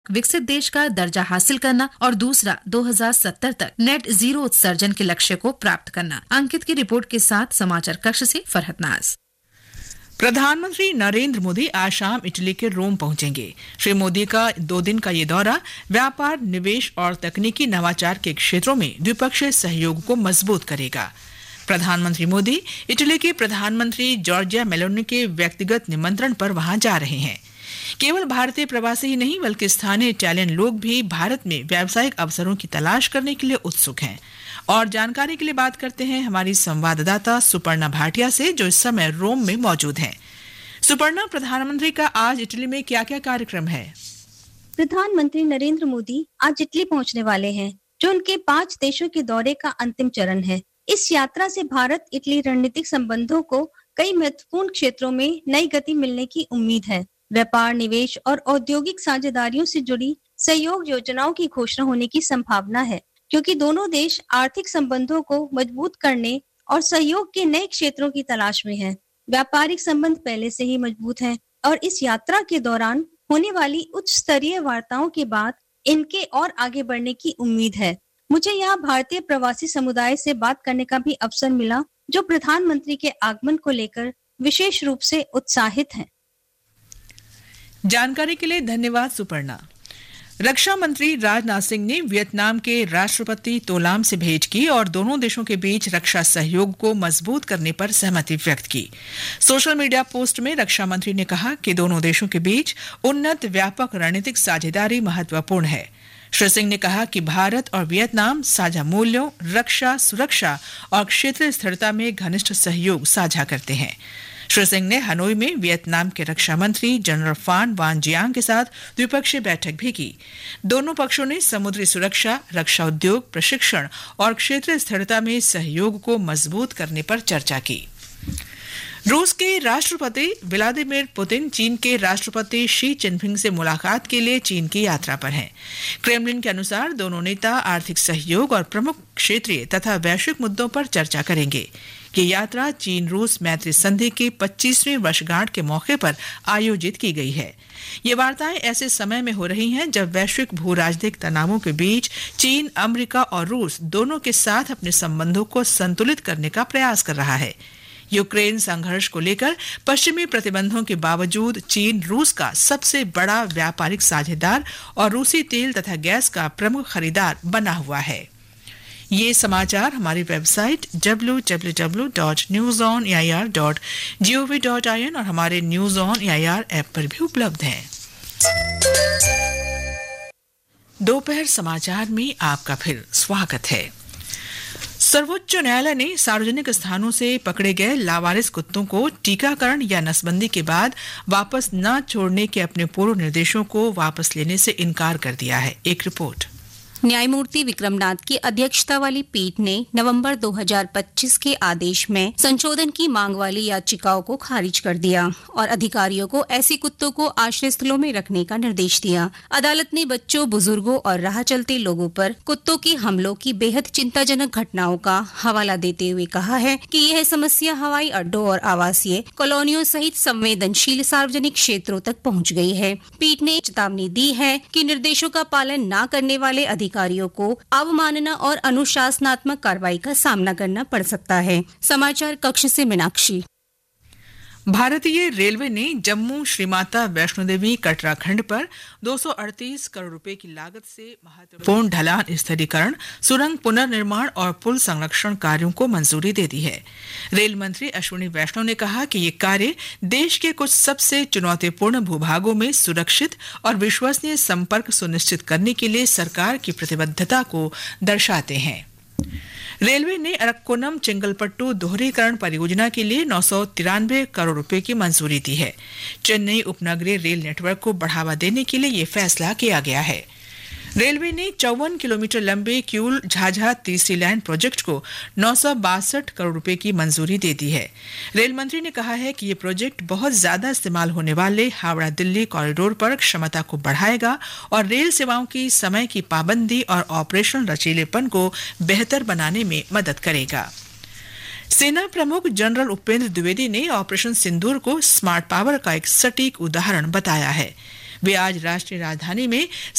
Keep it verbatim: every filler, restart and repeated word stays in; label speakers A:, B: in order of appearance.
A: विकसित देश का दर्जा हासिल करना और दूसरा दो हज़ार सत्तर तक नेट जीरो उत्सर्जन के लक्ष्य को प्राप्त करना। अंकित की रिपोर्ट के साथ समाचार कक्ष से फरहत नाज।
B: प्रधानमंत्री नरेंद्र मोदी आज शाम इटली के रोम पहुंचेंगे। श्री मोदी का दो दिन का ये दौरा व्यापार, निवेश और तकनीकी नवाचार के क्षेत्रों में द्विपक्षीय सहयोग को मजबूत करेगा। प्रधानमंत्री मोदी इटली के प्रधानमंत्री जॉर्जिया मेलोनी के व्यक्तिगत निमंत्रण पर वहां जा रहे हैं। केवल भारतीय प्रवासी ही नहीं बल्कि स्थानीय इटालियन लोग भी भारत में व्यावसायिक अवसरों की तलाश करने के लिए उत्सुक हैं। और जानकारी के लिए बात करते हैं हमारी संवाददाता सुपर्णा भाटिया से, जो इस समय रोम में मौजूद हैं। सुपर्णा, प्रधानमंत्री का आज इटली में क्या क्या कार्यक्रम है?
C: प्रधानमंत्री नरेंद्र मोदी आज इटली पहुंचने वाले हैं, जो उनके पांच देशों के दौरे का अंतिम चरण है। इस यात्रा से भारत इटली रणनीतिक संबंधों को कई महत्वपूर्ण क्षेत्रों में नई गति मिलने की उम्मीद है। व्यापार, निवेश और औद्योगिक साझेदारियों से जुड़ी सहयोग योजनाओं की घोषणा होने की संभावना है, क्योंकि दोनों देश आर्थिक संबंधों को मजबूत करने और सहयोग के नए क्षेत्रों की तलाश में हैं। व्यापारिक संबंध पहले से ही मजबूत हैं और इस यात्रा के दौरान होने वाली उच्च स्तरीय वार्ताओं के बाद इनके और आगे बढ़ने की उम्मीद है। मुझे यहाँ भारतीय प्रवासी समुदाय से बात करने का भी अवसर मिला, जो प्रधानमंत्री के आगमन को लेकर विशेष रूप से उत्साहित हैं।
B: जानकारी के लिए धन्यवाद सुपर्णा। रक्षा मंत्री राजनाथ सिंह ने वियतनाम के राष्ट्रपति तोलाम से भेंट की और दोनों देशों के बीच रक्षा सहयोग को मजबूत करने पर सहमति व्यक्त की। सोशल मीडिया पोस्ट में रक्षा मंत्री ने कहा कि दोनों देशों के बीच उन्नत व्यापक रणनीतिक साझेदारी महत्वपूर्ण है। श्री सिंह ने कहा कि भारत और वियतनाम साझा मूल्यों, रक्षा, सुरक्षा और क्षेत्रीय स्थिरता में घनिष्ठ सहयोग साझा करते हैं। श्री सिंह ने हनोई में वियतनाम के रक्षा मंत्री जनरल फान वान जियांग के साथ द्विपक्षीय बैठक भी की। दोनों पक्षों ने समुद्री सुरक्षा, रक्षा उद्योग, प्रशिक्षण और क्षेत्रीय स्थिरता में सहयोग को मजबूत करने पर चर्चा की। रूस के राष्ट्रपति व्लादिमीर पुतिन चीन के राष्ट्रपति शी जिनपिंग से मुलाकात के लिए चीन की यात्रा पर हैं। क्रेमलिन के अनुसार दोनों नेता आर्थिक सहयोग और प्रमुख क्षेत्रीय तथा वैश्विक मुद्दों पर चर्चा करेंगे। ये यात्रा चीन रूस मैत्री संधि की पच्चीसवीं वर्षगांठ के मौके पर आयोजित की गई है। ये वार्ताएं ऐसे समय में हो रही हैं जब वैश्विक भू राजनीतिक तनावों के बीच चीन, अमेरिका और रूस दोनों के साथ अपने संबंधों को संतुलित करने का प्रयास कर रहा है। यूक्रेन संघर्ष को लेकर पश्चिमी प्रतिबंधों के बावजूद चीन रूस का सबसे बड़ा व्यापारिक साझेदार और रूसी तेल तथा गैस का प्रमुख खरीदार बना हुआ है। ये समाचार हमारी website W W W dot news on A I R dot G O V dot I N और हमारे news on A I R app पर भी उपलब्ध हैं। दोपहर समाचार में आपका फिर स्वागत है। सर्वोच्च न्यायालय ने सार्वजनिक स्थानों से पकड़े गए लावारिस कुत्तों को टीकाकरण या नसबंदी के बाद वापस न छोड़ने के अपने पूर्व निर्देशों को वापस लेने से इनकार कर दिया है। एक रिपोर्ट।
D: न्यायमूर्ति विक्रमनाथ की अध्यक्षता वाली पीठ ने नवंबर दो हज़ार पच्चीस के आदेश में संशोधन की मांग वाली याचिकाओं को खारिज कर दिया और अधिकारियों को ऐसे कुत्तों को आश्रय स्थलों में रखने का निर्देश दिया। अदालत ने बच्चों, बुजुर्गों और राह चलते लोगों पर कुत्तों के हमलों की बेहद चिंताजनक घटनाओं का हवाला देते हुए कहा है कि यह समस्या हवाई अड्डों और आवासीय कॉलोनियों सहित संवेदनशील सार्वजनिक क्षेत्रों तक पहुँच गई है। पीठ ने चेतावनी दी है कि निर्देशों का पालन न करने वाले अधिकारियों को अवमानना और अनुशासनात्मक कार्रवाई का सामना करना पड़ सकता है। समाचार कक्ष से मीनाक्षी।
B: भारतीय रेलवे ने जम्मू श्री माता वैष्णो देवी कटरा खंड पर दो सौ अड़तीस करोड़ रुपए की लागत से महत्वपूर्ण ढलान स्थिरीकरण, सुरंग पुनर्निर्माण और पुल संरक्षण कार्यों को मंजूरी दे दी है। रेल मंत्री अश्विनी वैष्णव ने कहा कि ये कार्य देश के कुछ सबसे चुनौतीपूर्ण भूभागों में सुरक्षित और विश्वसनीय संपर्क सुनिश्चित करने के लिए सरकार की प्रतिबद्धता को दर्शाते हैं। रेलवे ने अरक्कोनम चेंगलपट्टू दोहरीकरण परियोजना के लिए नौ सौ तिरानवे करोड़ रुपए की मंजूरी दी है। चेन्नई उपनगरीय रेल नेटवर्क को बढ़ावा देने के लिए ये फैसला किया गया है। रेलवे ने चौवन किलोमीटर लंबे किऊल झाझा तीसरी लाइन प्रोजेक्ट को नौ सौ बासठ करोड़ रुपए की मंजूरी दे दी है। रेल मंत्री ने कहा है कि ये प्रोजेक्ट बहुत ज्यादा इस्तेमाल होने वाले हावड़ा दिल्ली कॉरिडोर पर क्षमता को बढ़ाएगा और रेल सेवाओं की समय की पाबंदी और ऑपरेशनल लचीलेपन को बेहतर बनाने में मदद करेगा। सेना प्रमुख जनरल उपेंद्र द्विवेदी ने ऑपरेशन सिंदूर को स्मार्ट पावर का एक सटीक उदाहरण बताया है। वे आज राष्ट्रीय राजधानी में